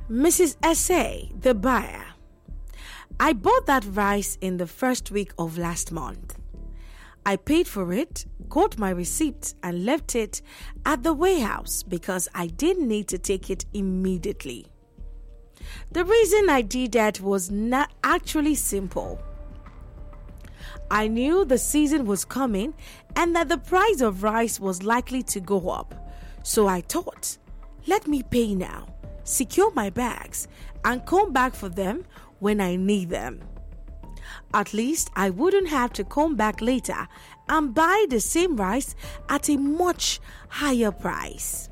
Mrs. S.A., the buyer. I bought that rice in the first week of last month. I paid for it, got my receipt, and left it at the warehouse because I didn't need to take it immediately. The reason I did that was not actually simple. I knew the season was coming and that the price of rice was likely to go up. So I thought, let me pay now, secure my bags, and come back for them when I need them. At least I wouldn't have to come back later and buy the same rice at a much higher price.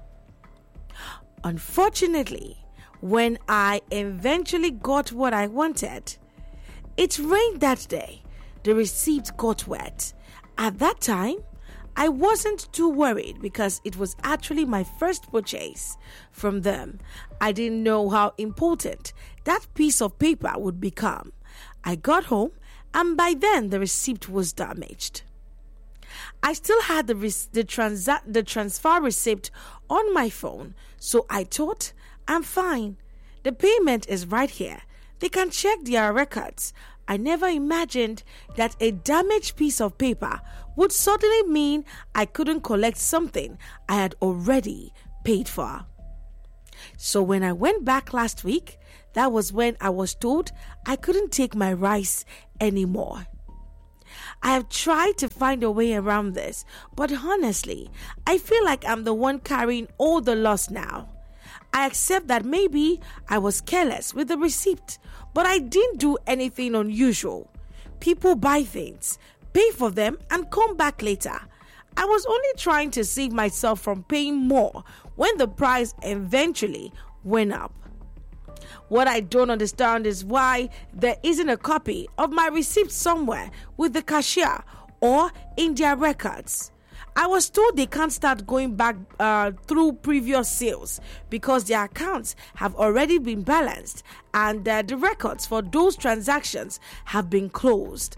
Unfortunately, when I eventually got what I wanted, it rained that day. The receipt got wet. At that time, I wasn't too worried because it was actually my first purchase from them. I didn't know how important that piece of paper would become. I got home and by then the receipt was damaged. I still had the transfer receipt on my phone, so I thought, I'm fine. The payment is right here. They can check their records. I never imagined that a damaged piece of paper would suddenly mean I couldn't collect something I had already paid for. So when I went back last week, that was when I was told I couldn't take my rice anymore. I have tried to find a way around this, but honestly, I feel like I'm the one carrying all the loss now. I accept that maybe I was careless with the receipt, but I didn't do anything unusual. People buy things, pay for them, and come back later. I was only trying to save myself from paying more when the price eventually went up. What I don't understand is why there isn't a copy of my receipt somewhere with the cashier or in their records. I was told they can't start going back through previous sales because their accounts have already been balanced and the records for those transactions have been closed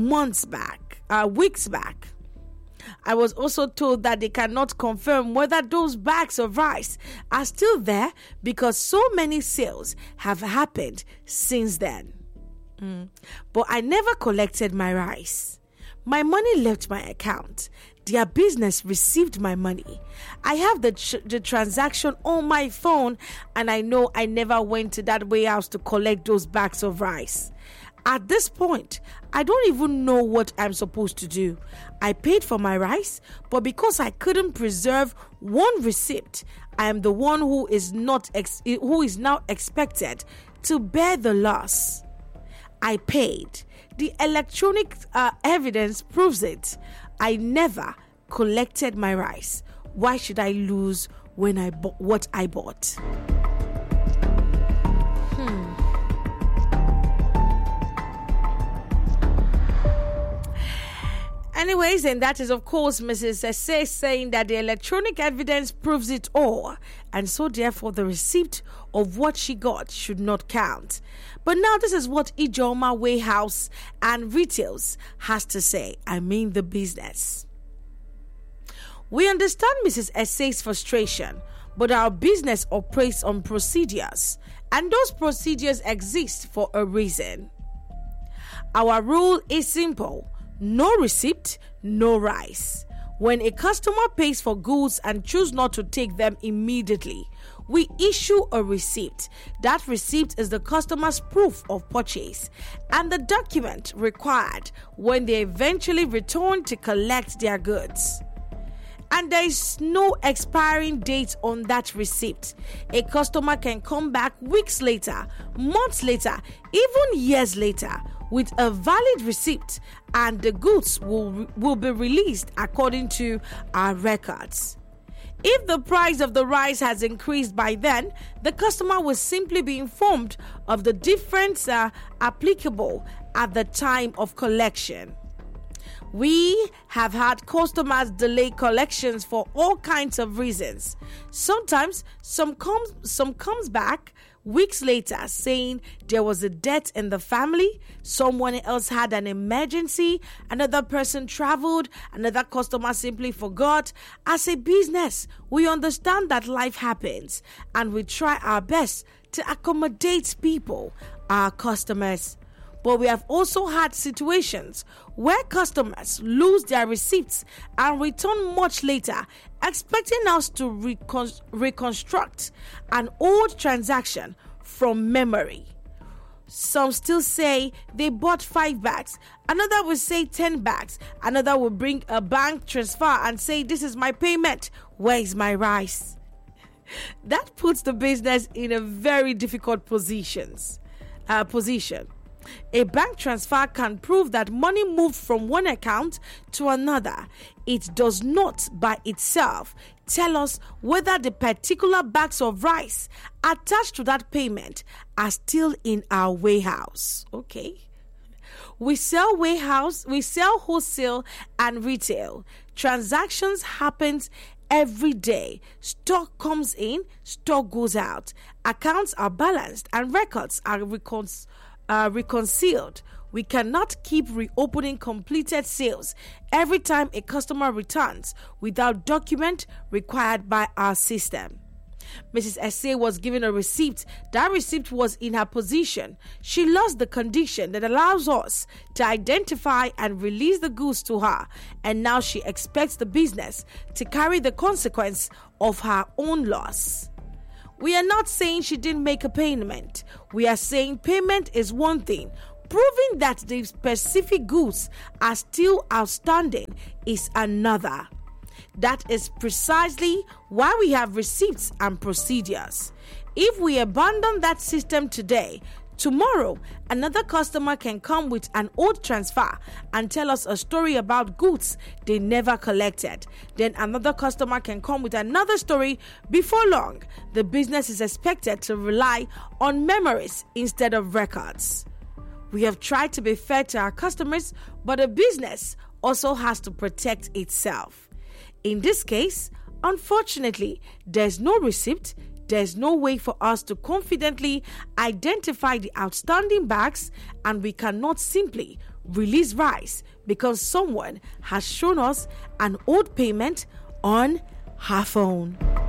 weeks back. I was also told that they cannot confirm whether those bags of rice are still there because so many sales have happened since then. But I never collected my rice. My money left my account. Their business received my money. I have the transaction on my phone and I know I never went to that warehouse to collect those bags of rice. At this point, I don't even know what I'm supposed to do. I paid for my rice, but because I couldn't preserve one receipt, I am the one who is now expected to bear the loss. I paid. The electronic evidence proves it. I never collected my rice. Why should I lose when I bought what I bought? Anyways, and that is of course Mrs. S.A. saying that the electronic evidence proves it all, and so therefore the receipt of what she got should not count. But now this is what Ijoma Warehouse and Retails has to say. I mean the business. We understand Mrs. S.A.'s frustration, but our business operates on procedures, and those procedures exist for a reason. Our rule is simple. No receipt, no rice. When a customer pays for goods and chooses not to take them immediately, we issue a receipt. That receipt is the customer's proof of purchase and the document required when they eventually return to collect their goods. And there is no expiring date on that receipt. A customer can come back weeks later, months later, even years later with a valid receipt and the goods will be released according to our records. If the price of the rice has increased by then, the customer will simply be informed of the difference applicable at the time of collection. We have had customers delay collections for all kinds of reasons. Sometimes some comes back weeks later saying there was a death in the family, someone else had an emergency, another person traveled, another customer simply forgot. As a business, we understand that life happens and we try our best to accommodate people, our customers. But we have also had situations where customers lose their receipts and return much later, expecting us to reconstruct an old transaction from memory. Some still say they bought 5 bags. Another will say 10 bags. Another will bring a bank transfer and say, "This is my payment. Where is my rice?" That puts the business in a very difficult position. A bank transfer can prove that money moved from one account to another. It does not by itself tell us whether the particular bags of rice attached to that payment are still in our warehouse. Okay. We sell wholesale and retail. Transactions happens every day. Stock comes in, stock goes out. Accounts are balanced and records are reconciled. We cannot keep reopening completed sales every time a customer returns without document required by our system. Mrs. Essay was given a receipt. That receipt was in her possession. She lost the condition that allows us to identify and release the goods to her, and now she expects the business to carry the consequence of her own loss. We are not saying she didn't make a payment. We are saying payment is one thing. Proving that the specific goods are still outstanding is another. That is precisely why we have receipts and procedures. If we abandon that system today, tomorrow another customer can come with an old transfer and tell us a story about goods they never collected. Then another customer can come with another story. Before long, the business is expected to rely on memories instead of records. We have tried to be fair to our customers, but a business also has to protect itself. In this case, unfortunately, there's no receipt. There's no way for us to confidently identify the outstanding bags, and we cannot simply release rice because someone has shown us an old payment on her phone.